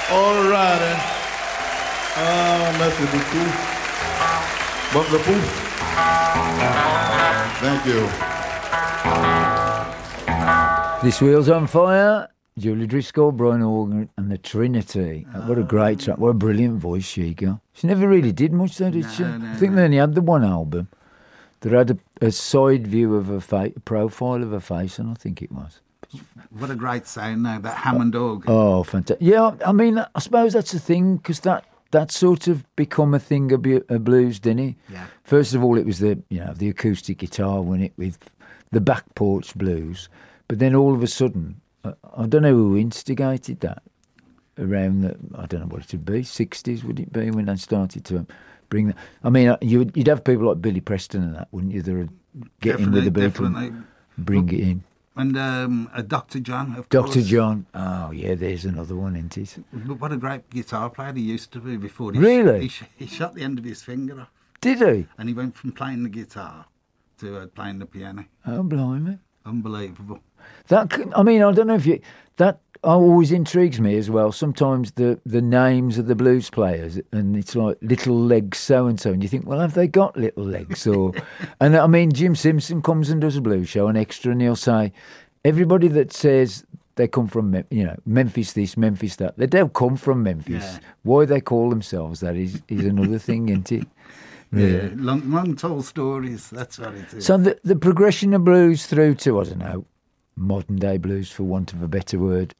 All right, then. Merci beaucoup. Bob the Poof. Thank you. This Wheel's on Fire. Julie Driscoll, Brian Organ, and the Trinity. What a great track. What a brilliant voice she got. She never really did much, though, did she? I think they only had the one album that had a side view of a profile of her face, and I think it was. What a great sound now, that Hammond organ. Oh, fantastic. Yeah, I mean, I suppose that's the thing, because that sort of become a thing of blues, didn't it? Yeah. First of all, it was the acoustic guitar, wasn't it, with the back porch blues. But then all of a sudden, I don't know who instigated that around I don't know what it would be, 60s would it be, when they started to bring that. I mean, you'd have people like Billy Preston and that, wouldn't you? That would get in with the Beatles, bring it in. And Dr. John, of course. Dr. John. Oh, yeah, there's another one, isn't it? But what a great guitar player he used to be before. Really? He shot the end of his finger off. Did he? And he went from playing the guitar to playing the piano. Oh, blimey. Unbelievable. I don't know if that always intrigues me as well. Sometimes the names of the blues players, and it's like Little Legs so-and-so, and you think, well, have they got little legs? And I mean, Jim Simpson comes and does a blues show, an extra, and he'll say, everybody that says they come from, Memphis this, Memphis that, they don't come from Memphis. Yeah. Why they call themselves that is another thing, isn't it? Yeah, long told stories, that's what it is. So the progression of blues through to, I don't know, modern day blues, for want of a better word.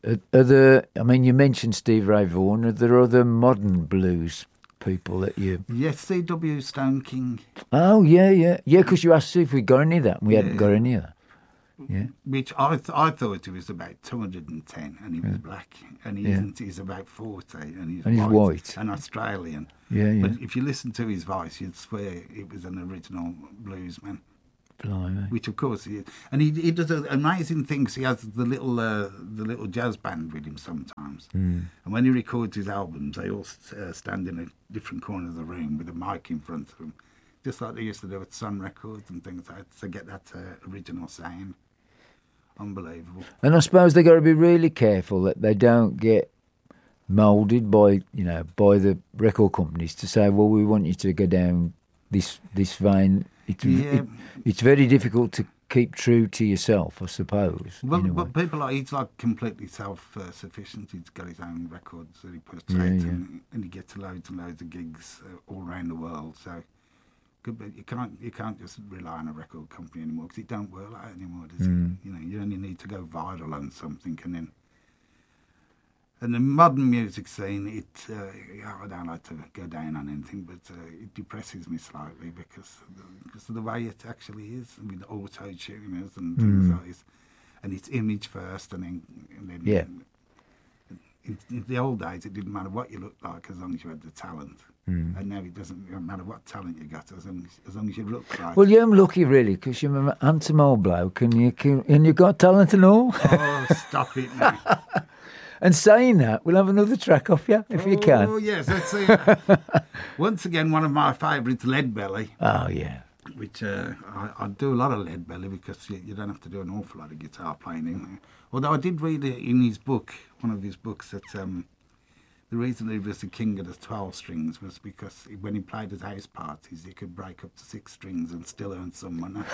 You mentioned Steve Ray Vaughan. Are there other modern blues people that you... Yes, C.W. Stone King. Oh, yeah. Yeah, because you asked if we got any of that, and we hadn't got any of that. Yeah. Which I thought he was about 210, and he was black, and he's about 40, and he's white. And Australian. Yeah. But if you listen to his voice, you'd swear it was an original bluesman. Blimey. Which of course he is, and he does amazing things. He has the little jazz band with him sometimes, and when he records his albums, they all stand in a different corner of the room with a mic in front of them, just like they used to do at Sun Records and things like that, to get that original sound. Unbelievable. And I suppose they've got to be really careful that they don't get moulded by the record companies to say, well, we want you to go down this vein. It's very difficult to keep true to yourself, I suppose. Well, but people he's like completely self-sufficient. He's got his own records that he puts out, and he gets loads and loads of gigs all around the world. So, but you can't just rely on a record company anymore, because it don't work like that anymore, does it? You only need to go viral on something, and then. And the modern music scene, I don't like to go down on anything, but it depresses me slightly because of the way it actually is, with auto-tuners and things like this. And it's image first, and then yeah. In the old days, it didn't matter what you looked like as long as you had the talent. And now it doesn't matter what talent you got as long as you look like. Well, you're lucky, really, because you're an handsome old bloke, and you've got talent and all. Oh, stop it now. And saying that, we'll have another track off you, if you can. Oh, yes, let's see. Once again, one of my favourites, Lead Belly. Oh, yeah. Which I do a lot of Lead Belly, because you don't have to do an awful lot of guitar playing in there. Although I did read in his book, one of his books, that the reason he was the king of the 12 strings was because when he played his house parties, he could break up to 6 strings and still earn some money.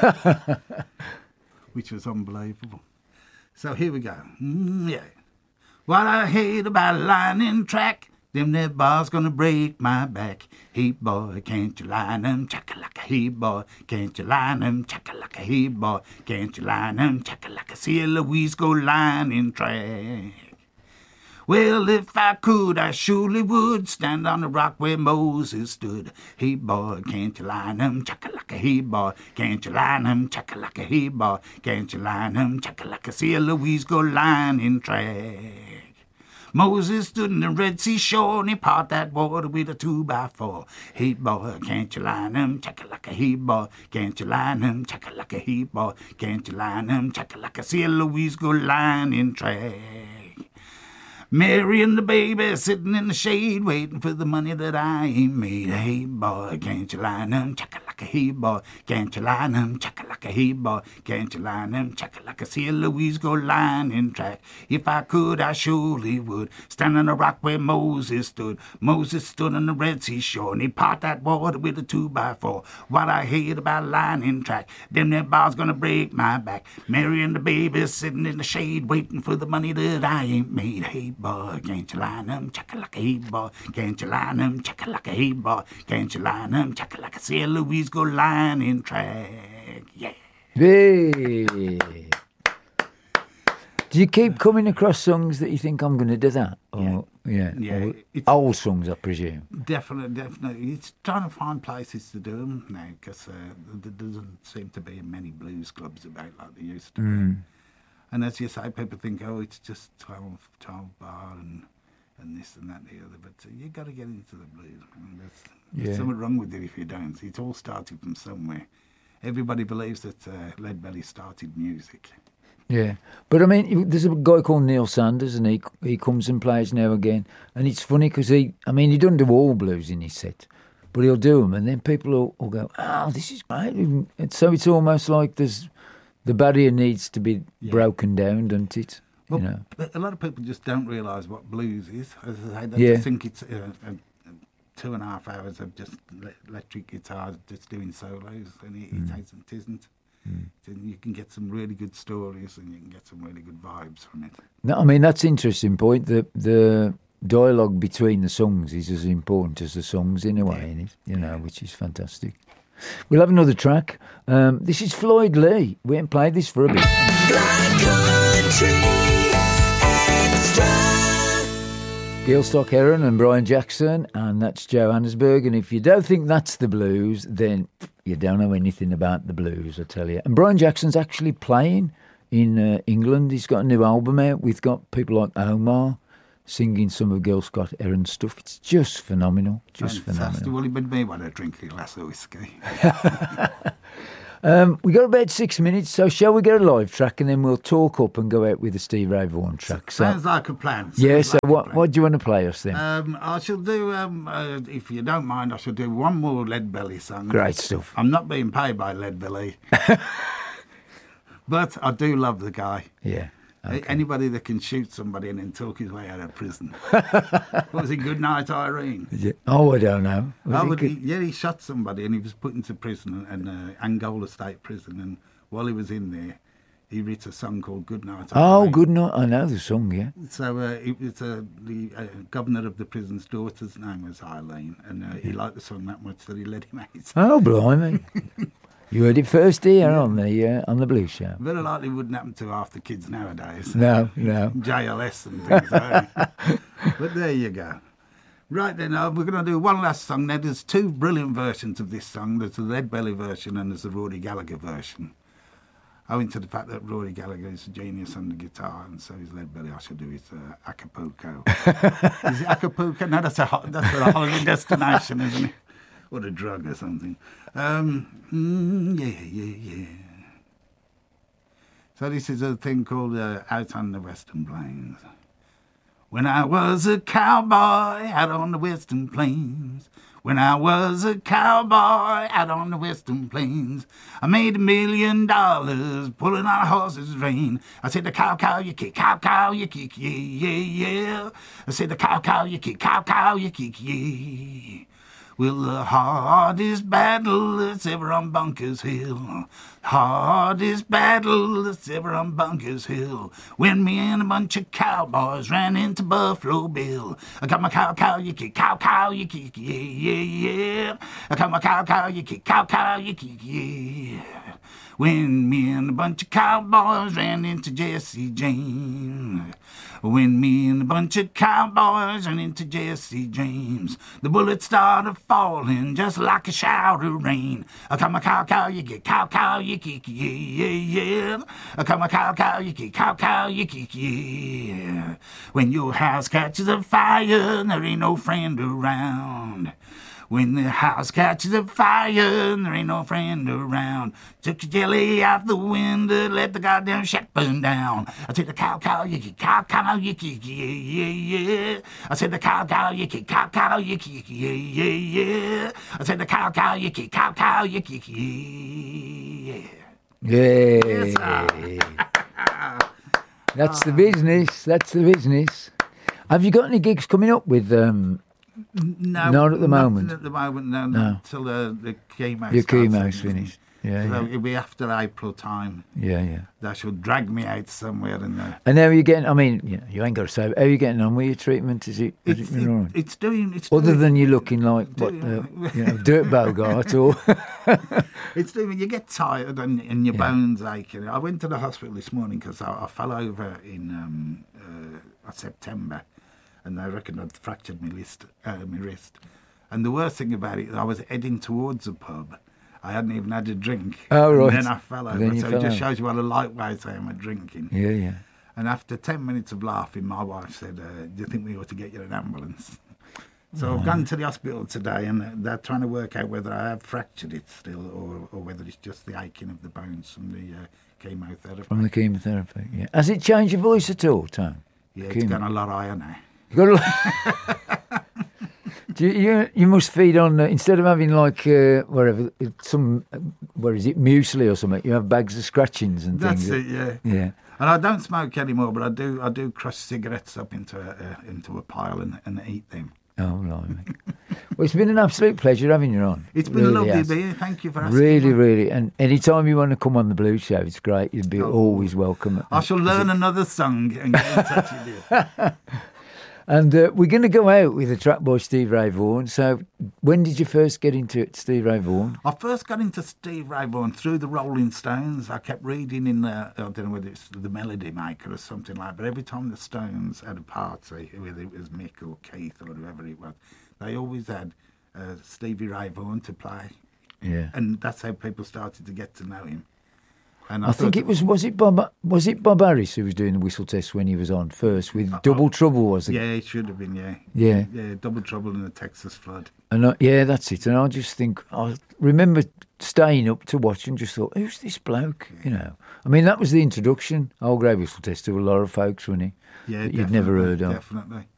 Which was unbelievable. So here we go. Yeah. What I hate about a lightning track, them there bars gonna break my back. Hey boy, can't you line 'em, chaka-laka, hey boy, can't you line 'em, chaka-laka, hey boy, can't you line 'em, chaka-laka, see Louise go lightning track. Well, if I could, I surely would stand on the rock where Moses stood. Hey boy, can't you line 'em, chaka-laka, hey boy, can't you line 'em, chaka-laka, hey boy, can't you line 'em, chaka-laka, see Louise go lightning track. Moses stood in the Red Sea shore, and he parted that water with a 2x4. Hey boy, can't you line 'em, chaka-laka, hey boy, can't you line 'em, chaka-laka, hey boy, can't you line 'em, chaka-laka, see Louise go lightning track. Mary and the baby sitting in the shade waiting for the money that I ain't made. Hey boy, can't you line 'em, chaka-laka, hey boy, can't you line 'em, chaka-laka, hey boy, can't you line 'em, chaka-laka, see Louise go lining track. If I could, I surely would. Stand on the rock where Moses stood. Moses stood on the Red Sea shore, and he parted that water with a 2x4. What I hate about lining track, them there bars gonna break my back. Mary and the baby sitting in the shade waiting for the money that I ain't made. Hey boy, can't you line 'em, chaka-laka, hey boy, can't you line 'em, chaka-laka, hey boy, can't you line 'em, chaka-laka, see Louise go lining track. Yeah. Hey. Do you keep coming across songs that you think I'm going to do that? Or, yeah. Yeah, Or old songs, I presume. Definitely. It's trying to find places to do them now because there doesn't seem to be many blues clubs about like there used to be. And as you say, people think, oh, it's just 12 bar and this and that and the other. But you got to get into the blues. Man. There's something wrong with it if you don't. It's all started from somewhere. Everybody believes that Lead Belly started music. Yeah, but I mean, there's a guy called Neil Sanders, and he comes and plays now again, and it's funny because he doesn't do all blues in his set, but he'll do them, and then people will go, "Oh, this is great!" And so it's almost like the barrier needs to be broken down, doesn't it? Well, you know, a lot of people just don't realise what blues is. As I say, they just think it's 2.5 hours of just electric guitar just doing solos, and it isn't. You can get some really good stories and you can get some really good vibes from it. No, I mean, that's an interesting point. The dialogue between the songs is as important as the songs in a way, which is fantastic. We'll have another track. This is Floyd Lee. We haven't played this for a bit. Black Country Extra. Gil Stock-Heron and Brian Jackson, and that's Johannesburg. And if you don't think that's the blues, then you don't know anything about the blues, I tell you. And Brian Jackson's actually playing in England. He's got a new album out. We've got people like Omar singing some of Gil Scott-Heron's stuff. It's just phenomenal. Phenomenal. Well, he made me want to drink a glass of whiskey. We got about 6 minutes, so shall we get a live track and then we'll talk up and go out with the Steve Ray Vaughan track? Sounds like a plan. What do you want to play us then? I shall do, if you don't mind, I shall do one more Lead Belly song. Great stuff. I'm not being paid by Lead Belly. But I do love the guy. Yeah. Okay. Anybody that can shoot somebody and then talk his way out of prison. What was it, Goodnight Irene? Yeah. Oh, I don't know. He shot somebody and he was put into prison, Angola State Prison, and while he was in there, he wrote a song called Goodnight Irene. Oh, Goodnight, I know the song, yeah. So it was the governor of the prison's daughter's name was Eileen, and he liked the song that much that he let him out. Oh, blimey. You heard it first here on the Blues Show. Very likely wouldn't happen to half the kids nowadays. No. JLS and things like that. But there you go. Right then, we're going to do one last song. Now, there's two brilliant versions of this song. There's the Lead Belly version and there's the Rory Gallagher version. Owing to the fact that Rory Gallagher is a genius on the guitar, and so is Lead Belly, I should do his Acapulco. Is it Acapulco? No, that's a holiday destination, isn't it? Or a drug or something. Yeah. So this is a thing called Out on the Western Plains. When I was a cowboy out on the Western Plains, when I was a cowboy out on the Western Plains, I made $1 million pulling on a horse's rein. I said, the cow, you kick, cow, you kick, yeah. I said, the cow, you kick, cow, you kick, yeah. Well, the hardest battle that's ever on Bunkers Hill, hardest battle that's ever on Bunkers Hill, when me and a bunch of cowboys ran into Buffalo Bill. I got my cow, you kick, cow, you kick, yeah. I got my cow, you kick, cow, you kick, yeah. When me and a bunch of cowboys ran into Jesse James. When me and a bunch of cowboys ran into Jesse James, the bullets started falling just like a shower of rain. I got my cow, you kick, cow, you kick, yeah. I got my cow, you kick, cow, you kick, yeah. When your house catches a fire and there ain't no friend around. When the house catches a fire and there ain't no friend around, took your jelly out the window, let the goddamn shack burn down. I said the cow, yicky, cow, yicky, yeah, yeah, yeah. I said the cow, yicky, cow, yicky, yeah, yeah, yeah. I said the cow, yicky, cow, yicky, yeah. Yeah. Yes, sir. That's the business. That's the business. Have you got any gigs coming up with No, not at the moment. Nothing at the moment, no. Until the chemo your starts. chemo's finished? Yeah, So yeah. it'll be after April time. Yeah, yeah. That should drag me out somewhere in there. And how are you getting? I mean, you ain't got to say. How are you getting on with your treatment? Has it been all right? It's doing. Other than you looking like what, Dirt Bogart or It's doing. You get tired and your bones aching. I went to the hospital this morning because I fell over in September, and they reckon I'd fractured my wrist. And the worst thing about it, I was heading towards a pub. I hadn't even had a drink. Oh, right. And then I fell over. Then you So it fell just over. shows you what a lightweight I am at drinking. yeah, yeah. And after 10 minutes of laughing, my wife said, do you think we ought to get you an ambulance? So I've gone to the hospital today, and they're trying to work out whether I have fractured it still or whether it's just the aching of the bones from the chemotherapy. From the chemotherapy. Yeah. Has it changed your voice at all, Tom? Yeah, it's gone a lot higher now. You got a you must feed on instead of having like wherever where is it, muesli or something? You have bags of scratchings and That's things. it, yeah. Yeah. And I don't smoke anymore, but I do crush cigarettes up into a pile and eat them. Oh, blimey. Well, it's been an absolute pleasure having you on. It's been Really lovely has. to be here. Thank you for asking. Really, me. really. And any time you want to come on the Blues Show, it's great. You'd be always welcome. I shall learn another song and get in touch with you. And we're going to go out with a track by Steve Ray Vaughan. So when did you first get into it, Steve Ray Vaughan? I first got into Steve Ray Vaughan through the Rolling Stones. I kept reading in I don't know whether it's the Melody Maker or something like that, but every time the Stones had a party, whether it was Mick or Keith or whoever it was, they always had Stevie Ray Vaughan to play. Yeah. And that's how people started to get to know him. And I think it was it Bob Harris who was doing the whistle test when he was on first with Double Trouble, was it? Yeah, it should have been, yeah. Yeah. Yeah, Double Trouble in the Texas Flood. And yeah, that's it. And I just think, I remember staying up to watch and just thought, who's this bloke? You know, I mean, that was the introduction. Old Grey Whistle Test to a lot of folks, wasn't he? Yeah, that you'd never heard of. Definitely.